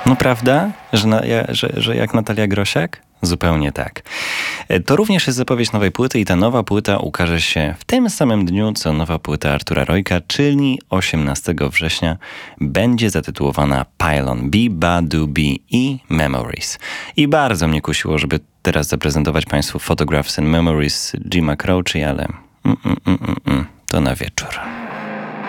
No prawda? Że jak Natalia Grosiak? Zupełnie tak. To również jest zapowiedź nowej płyty i ta nowa płyta ukaże się w tym samym dniu, co nowa płyta Artura Rojka, czyli 18 września. Będzie zatytułowana Pylon, Be i Memories. I bardzo mnie kusiło, żeby teraz zaprezentować Państwu Photographs and Memories Jima Croce, ale to na wieczór.